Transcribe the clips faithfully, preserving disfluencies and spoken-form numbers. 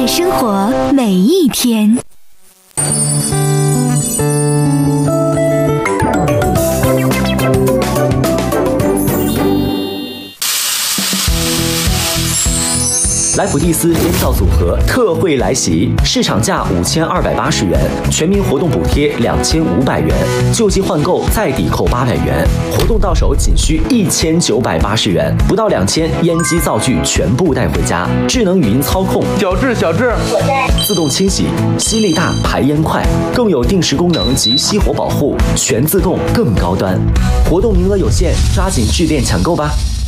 爱生活每一天。 莱普蒂斯烟皂组合特惠来袭，市场价五千二百八十元，全民活动补贴两千五百元，旧机换购再抵扣八百元，活动到手仅需一千九百八十元，不到两千，烟机灶具全部带回家，智能语音操控， 小智小智， 我在， 自动清洗，吸力大，排烟快，更有定时功能及熄火保护，全自动更高端。活动名额有限，抓紧致电抢购吧。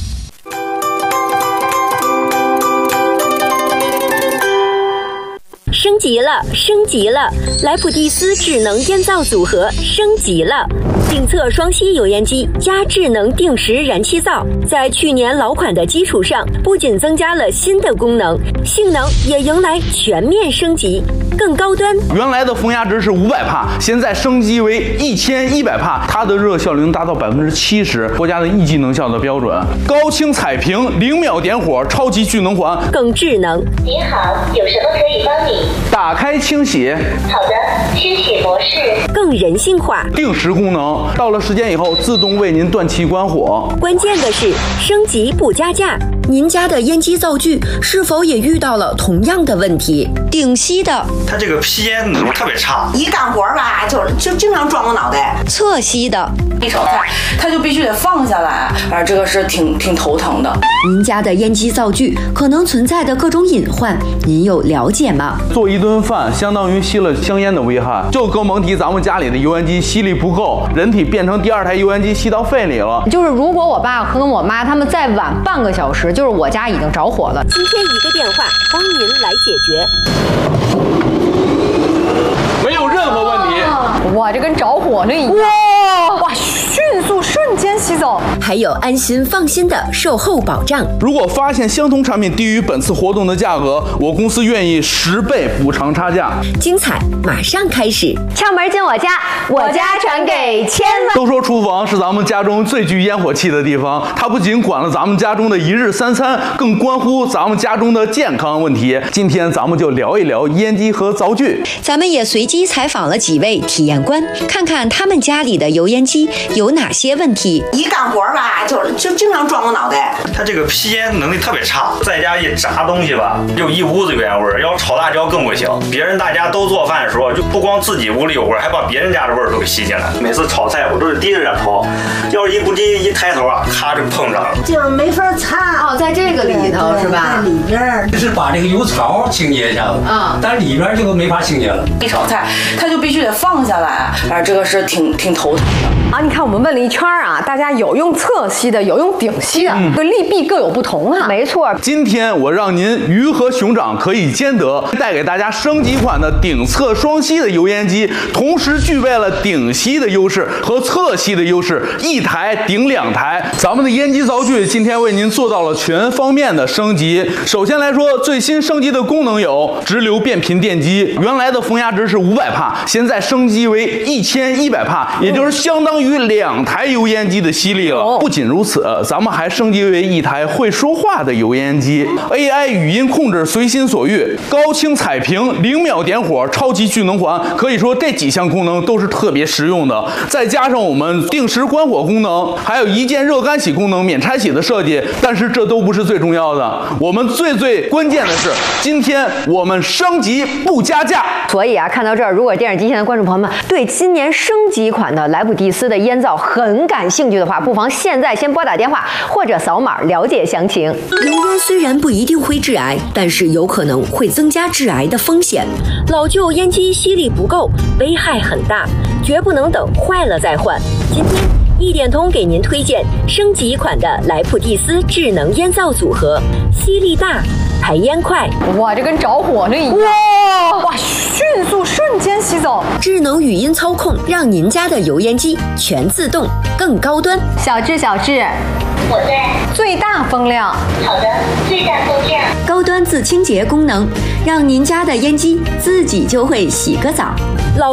升级了，升级了！莱普蒂斯智能烟皂组合升级了，定测双吸油烟机加智能定时燃气灶，在去年老款的基础上，不仅增加了新的功能，性能也迎来全面升级，更高端。 原来的风压值是五百帕，现在升级为一千一百帕，它的热效率能达到百分之七十，国家的一级能效的标准。高清彩屏，零秒点火，超级聚能环， 更智能。 您好，有什么可以帮你？ 打开清洗， 好的，清洗模式， 更人性化， 定时功能，到了时间以后自动为您断气关火。 关键的是升级不加价。您家的烟机灶具是否也遇到了同样的问题？顶吸的， 它这个吸烟能力特别差， 一干活吧就就经常撞我脑袋。 侧吸的， 一炒菜它就必须得放下来，反正这个是挺挺头疼的。 您家的烟机灶具可能存在的各种隐患，您有了解吗？ 做一顿饭相当于吸了香烟的危害，就更甭提咱们家里的油烟机吸力不够，人体变成第二台油烟机吸到肺里了。 就是如果我爸和我妈他们再晚半个小时，就是我家已经着火了。 今天一个电话帮您来解决， 没有任何问题。 哇，这跟着火那一样。哇哇，迅速瞬间吸走， 还有安心放心的售后保障。 如果发现相同产品低于本次活动的价格，我公司愿意十倍补偿差价。 精彩马上开始， 窍门进我家，我家传给千万。 都说厨房是咱们家中最具烟火气的地方，它不仅管了咱们家中的一日三餐，更关乎咱们家中的健康问题。今天咱们就聊一聊烟机和灶具。 咱们也随机采访了几位体验官，看看他们家里的油烟机有哪些问题。 一干活吧就就经常撞我脑袋。 它这个吸烟能力特别差，在家一炸东西吧，就一屋子烟味儿。要炒辣椒更不行，别人大家都做饭的时候，就不光自己屋里有味儿，还把别人家的味儿都给吸进来。每次炒菜我都是低着点炒，要是一不低一抬头啊，咔就碰上了， 就是没法擦。 哦，在这个里头是吧？ 在里边就是把这个油槽清洁一下子啊，但里边就没法清洁了。 一炒菜它就必须得放下来，反正这个是挺挺头疼的。 啊，你看我们问了一圈啊，大家有用侧吸的，有用顶吸的，这、嗯、利弊各有不同啊。没错， 今天我让您鱼和熊掌可以兼得，带给大家升级款的顶侧双吸的油烟机，同时具备了顶吸的优势和侧吸的优势，一台顶两台。咱们的烟机灶具今天为您做到了全方面的升级。首先来说，最新升级的功能有直流变频电机，原来的风压值是五百帕，现在升级为一千一百帕，也就是相当于两台油烟机的吸力了。不仅如此，咱们还升级为一台会说话的油烟机 ，A I 语音控制随心所欲，高清彩屏，零秒点火，超级聚能环，可以说这几项功能都是特别实用的。再加上我们定时关火功能，还有一键热干洗功能，免拆洗的设计。但是这都不是最重要的，我们最最关键的是，今天我们升级不加价。 所以啊，看到这儿，如果电视机前的观众朋友们对今年升级款的莱普蒂斯的烟皂很感兴趣的话，不妨现在先拨打电话或者扫码了解详情。 油烟虽然不一定会致癌，但是有可能会增加致癌的风险。老旧烟机吸力不够，危害很大，绝不能等坏了再换。今天一点通给您推荐升级款的莱普蒂斯智能烟皂组合，吸力大，排烟快。 哇，这跟着火那一样。哇哇，迅速瞬间吸走。 智能语音操控，让您家的油烟机全自动，更高端。 小智小智， 我在， 最大风量。 好的，最大风量。 高端自清洁功能，让您家的烟机自己就会洗个澡。老